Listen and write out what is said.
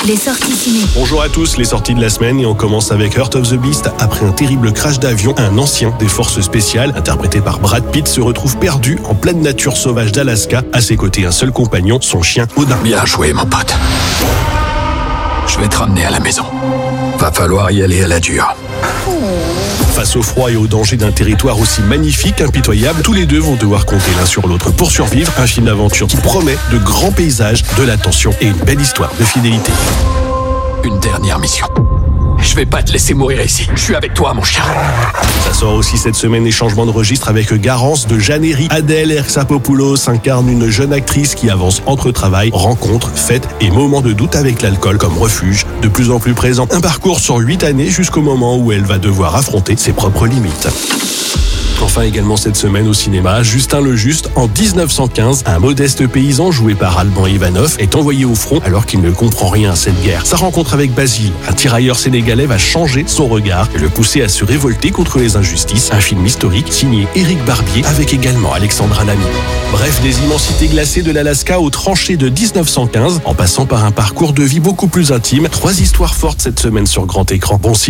Les sorties ciné. Bonjour à tous, les sorties de la semaine et on commence avec Heart of the Beast. Après un terrible crash d'avion, un ancien des forces spéciales, interprété par Brad Pitt, se retrouve perdu en pleine nature sauvage d'Alaska. À ses côtés, un seul compagnon, son chien Odin. Bien joué, mon pote. Je vais te ramener à la maison. Va falloir y aller à la dure. Face au froid et au danger d'un territoire aussi magnifique, impitoyable, tous les deux vont devoir compter l'un sur l'autre pour survivre. Un film d'aventure qui promet de grands paysages, de l'attention et une belle histoire de fidélité. Une dernière mission. Je vais pas te laisser mourir ici. Je suis avec toi, mon chien. Ça sort aussi cette semaine les changements de registre avec Garance de Jeannery. Adèle Exarchopoulos incarne une jeune actrice qui avance entre travail, rencontres, fêtes et moments de doute avec l'alcool comme refuge de plus en plus présent. Un parcours sur 8 années jusqu'au moment où elle va devoir affronter ses propres limites. Enfin également cette semaine au cinéma, Justin le Juste, en 1915, un modeste paysan joué par Alban Ivanov est envoyé au front alors qu'il ne comprend rien à cette guerre. Sa rencontre avec Basile, un tirailleur sénégalais, va changer son regard et le pousser à se révolter contre les injustices. Un film historique signé Éric Barbier avec également Alexandra Lamy. Bref, des immensités glacées de l'Alaska aux tranchées de 1915, en passant par un parcours de vie beaucoup plus intime. 3 histoires fortes cette semaine sur grand écran. Bon